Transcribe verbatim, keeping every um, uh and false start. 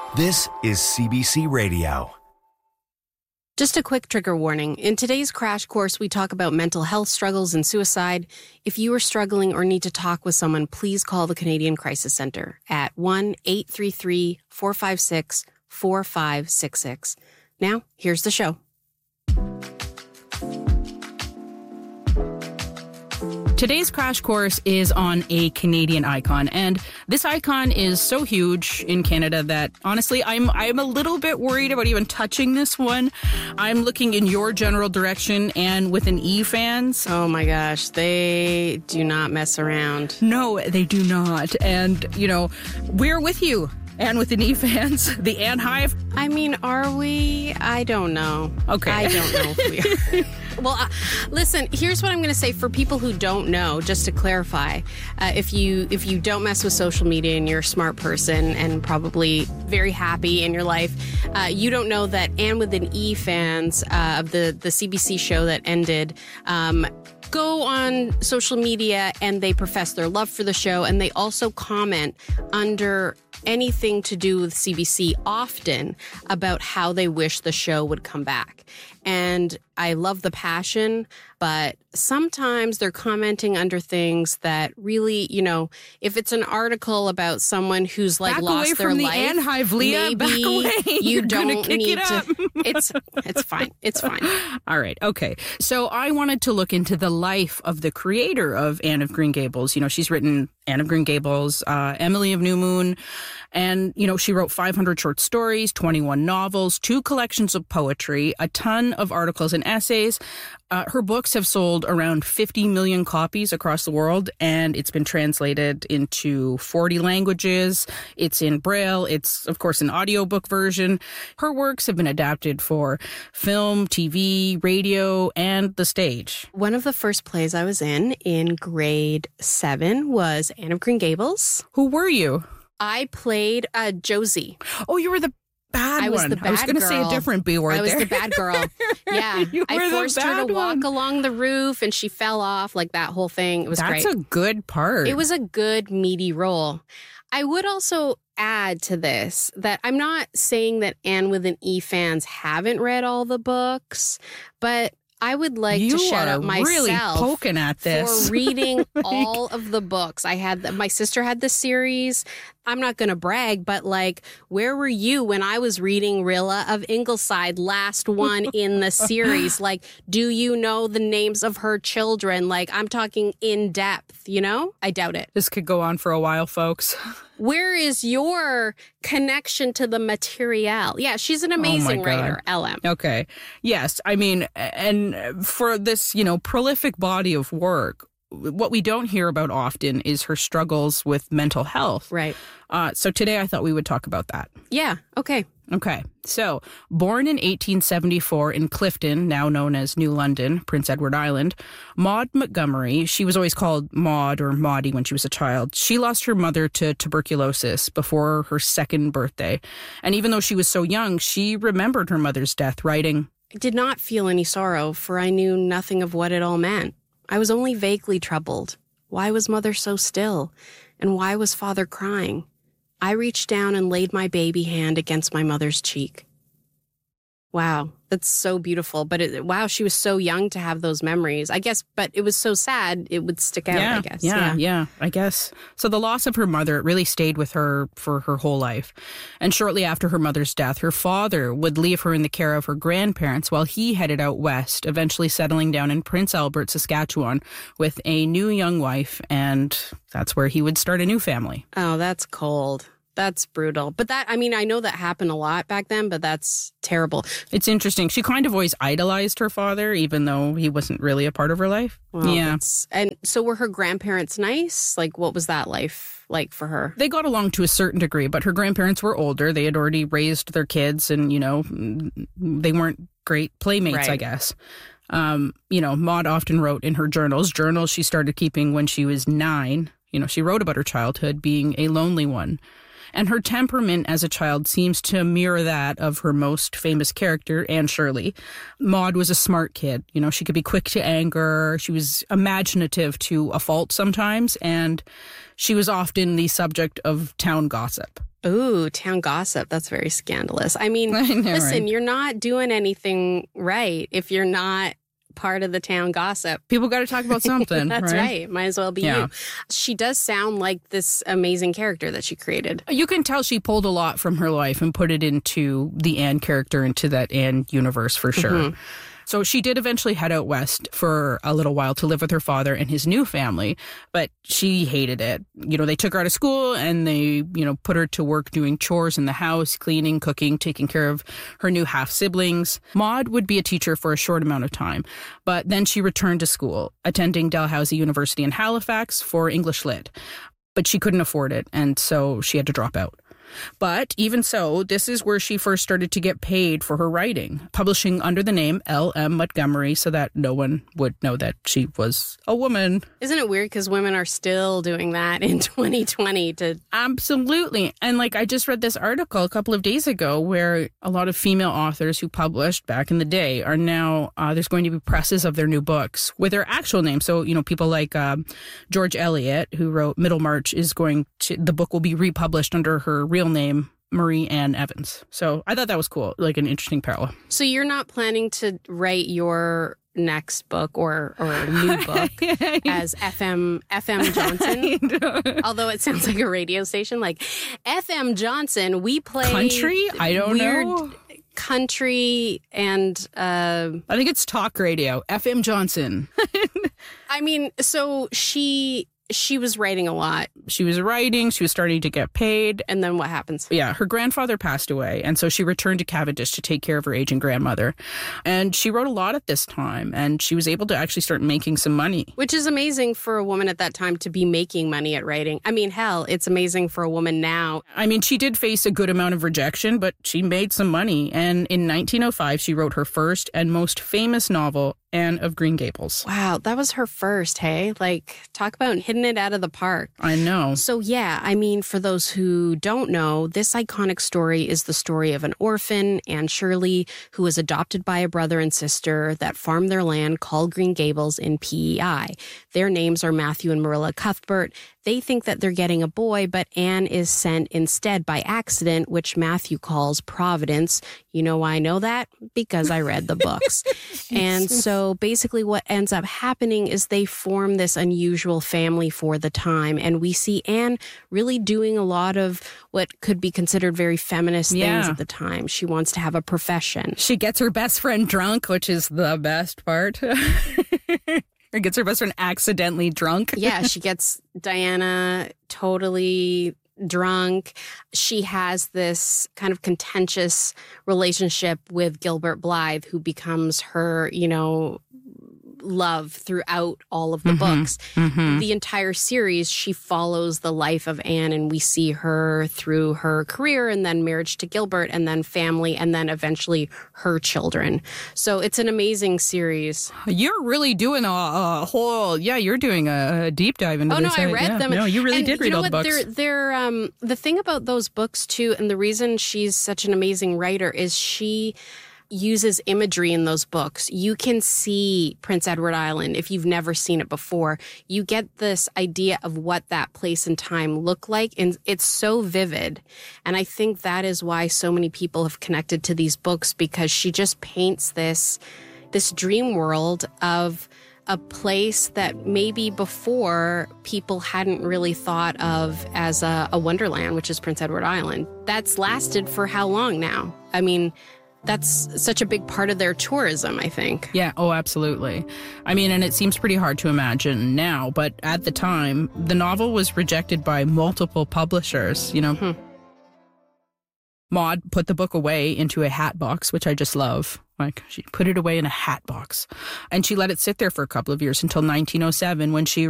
This is C B C Radio. Just a quick trigger warning. In today's crash course, we talk about mental health struggles and suicide. If you are struggling or need to talk with someone, please call the Canadian Crisis Centre at one eight three three, four five six, four five six six. Now, here's the show. Today's crash course is on a Canadian icon, and this icon is so huge in Canada that honestly, I'm I'm a little bit worried about even touching this one. I'm looking in your general direction and with an E fans. Oh my gosh, they do not mess around. No, they do not. And, you know, we're with you. And with the knee fans, the Anne Hive. I mean, are we? I don't know. Okay. I don't know if we are. Well, uh, listen, here's what I'm going to say for people who don't know, just to clarify. Uh, if you if you don't mess with social media and you're a smart person and probably very happy in your life, uh, you don't know that Anne with an E fans uh, of the, the C B C show that ended um, go on social media and they profess their love for the show, and they also comment under anything to do with C B C often about how they wish the show would come back. And I love the passion, but sometimes they're commenting under things that really, you know, if it's an article about someone who's like back lost away their from life, the Anne Hive, Leah. maybe Back away. you You're don't kick need it to. up. It's it's fine. It's fine. All right. Okay. So I wanted to look into the life of the creator of Anne of Green Gables. You know, she's written Anne of Green Gables, uh, Emily of New Moon, and, you know, she wrote five hundred short stories, twenty-one novels, two collections of poetry, a ton of articles and essays. Uh, her books have sold around fifty million copies across the world, and it's been translated into forty languages. It's in Braille. It's, of course, an audiobook version. Her works have been adapted for film, T V, radio, and the stage. One of the first plays I was in in grade seven was Anne of Green Gables. Who were you? I played uh, Josie. Oh, you were the bad I was one. the bad I was going to say a girl. different B word I was there. the bad girl. Yeah. You I were the forced her to bad walk one. along the roof and she fell off, like that whole thing. It was That's great. a good part. It was a good, meaty role. I would also add to this that I'm not saying that Anne with an E fans haven't read all the books, but I would like you to shout are out myself really poking at this. for reading all of the books. I had the, my sister had the series. I'm not going to brag, but like, where were you when I was reading Rilla of Ingleside, last one in the series? Like, do you know the names of her children? Like, I'm talking in depth, you know? I doubt it. This could go on for a while, folks. Where is your connection to the material? Yeah, she's an amazing Oh my God. writer, L M. Okay. Yes. I mean, and for this, you know, prolific body of work, what we don't hear about often is her struggles with mental health. Right. Uh, so today I thought we would talk about that. Yeah. Okay. Okay. So, born in eighteen seventy-four in Clifton, now known as New London, Prince Edward Island, Maud Montgomery, she was always called Maud or Maudie when she was a child. She lost her mother to tuberculosis before her second birthday. And even though she was so young, she remembered her mother's death, writing, I did not feel any sorrow, for I knew nothing of what it all meant. I was only vaguely troubled. Why was mother so still? And why was father crying? I reached down and laid my baby hand against my mother's cheek. Wow, that's so beautiful. But it, wow, she was so young to have those memories. I guess, but it was so sad, it would stick out, yeah, I guess. Yeah, Yeah. yeah, I guess. So the loss of her mother, it really stayed with her for her whole life. And shortly after her mother's death, her father would leave her in the care of her grandparents while he headed out west, eventually settling down in Prince Albert, Saskatchewan, with a new young wife. And that's where he would start a new family. Oh, that's cold. That's brutal. But that, I mean, I know that happened a lot back then, but that's terrible. It's interesting. She kind of always idolized her father, even though he wasn't really a part of her life. Well, yeah. that's- And so were her grandparents nice? Like, what was that life like for her? They got along to a certain degree, but her grandparents were older. They had already raised their kids and, you know, they weren't great playmates, Right. I guess. Um, you know, Maud often wrote in her journals, journals she started keeping when she was nine. You know, she wrote about her childhood being a lonely one. And her temperament as a child seems to mirror that of her most famous character, Anne Shirley. Maud was a smart kid. You know, she could be quick to anger. She was imaginative to a fault sometimes. And she was often the subject of town gossip. Ooh, town gossip. That's very scandalous. I mean, I know, listen, right? you're not doing anything right if you're not part of the town gossip. People got to talk about something. That's right? right. Might as well be Yeah. you. She does sound like this amazing character that she created. You can tell she pulled a lot from her life and put it into the Anne character, into that Anne universe for sure. Mm-hmm. So she did eventually head out west for a little while to live with her father and his new family, but she hated it. You know, they took her out of school and they, you know, put her to work doing chores in the house, cleaning, cooking, taking care of her new half siblings. Maud would be a teacher for a short amount of time, but then she returned to school, attending Dalhousie University in Halifax for English Lit. But she couldn't afford it, and so she had to drop out. But even so, this is where she first started to get paid for her writing, publishing under the name L M Montgomery so that no one would know that she was a woman. Isn't it weird because women are still doing that in twenty twenty to Absolutely. And like I just read this article a couple of days ago where a lot of female authors who published back in the day are now, uh, there's going to be presses of their new books with their actual name. So, you know, people like um, George Eliot, who wrote Middlemarch, is going to, the book will be republished under her real name, Marie Ann Evans. So I thought that was cool, like an interesting parallel. So you're not planning to write your next book or or new book as F M F M Johnson? Although it sounds like a radio station, like F M Johnson. We play Country? I don't weird know. country and uh, I think it's talk radio. F M Johnson. I mean, so she she was writing a lot, She was writing. She was starting to get paid. and then what happens? Yeah, her grandfather passed away, and so she returned to Cavendish to take care of her aging grandmother. And she wrote a lot at this time, and she was able to actually start making some money. Which is amazing for a woman at that time to be making money at writing. I mean, hell, it's amazing for a woman now. I mean, she did face a good amount of rejection, but she made some money. And in nineteen oh five, she wrote her first and most famous novel, Anne of Green Gables. Wow, that was her first, hey? Like, talk about hitting it out of the park. I know. So, yeah, I mean, for those who don't know, this iconic story is the story of an orphan, Anne Shirley, who was adopted by a brother and sister that farmed their land called Green Gables in P E I. Their names are Matthew and Marilla Cuthbert. They think that they're getting a boy, but Anne is sent instead by accident, which Matthew calls Providence. You know why I know that? Because I read the books. And so basically what ends up happening is they form this unusual family for the time. And we see Anne really doing a lot of what could be considered very feminist things Yeah. at the time. She wants to have a profession. She gets her best friend drunk, which is the best part. Or gets her best friend accidentally drunk. Yeah, she gets Diana totally drunk. She has this kind of contentious relationship with Gilbert Blythe, who becomes her, you know, love throughout all of the books. Mm-hmm. The entire series, she follows the life of Anne, and we see her through her career and then marriage to Gilbert and then family and then eventually her children. So it's an amazing series. You're really doing a, a whole, yeah, you're doing a, a deep dive into Oh, no, this. I uh, read yeah. them. No, you really And did read you know all the what? books. They're, they're, um, the thing about those books, too, and the reason she's such an amazing writer is she uses imagery in those books. You can see Prince Edward Island if you've never seen it before. You get this idea of what that place and time look like, and it's so vivid. And I think that is why so many people have connected to these books, because she just paints this this dream world of a place that maybe before people hadn't really thought of as a, a wonderland, which is Prince Edward Island. That's lasted for how long now? I mean, that's such a big part of their tourism, I think. Yeah, oh, absolutely. I mean, and it seems pretty hard to imagine now, but at the time, the novel was rejected by multiple publishers, you know. Hmm. Maud put the book away into a hat box, which I just love. Like, she put it away in a hat box. And she let it sit there for a couple of years until nineteen oh seven, when she